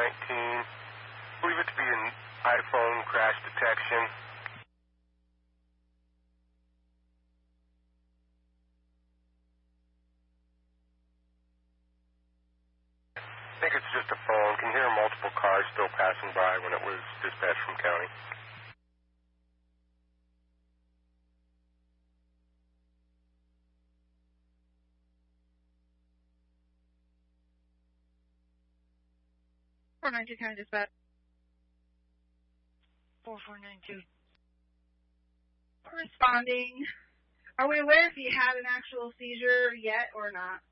Believe it to be an iPhone crash detection. I think it's just a phone. Can hear multiple cars still passing by when it was dispatched from county. County Dispatch. 4492. Corresponding. Are we aware if he had an actual seizure yet or not?